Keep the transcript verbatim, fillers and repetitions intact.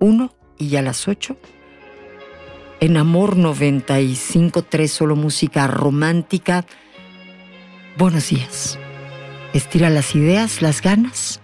uno y ya a las ocho. En Amor noventa y cinco punto tres, solo música romántica. Buenos días. Estira las ideas, las ganas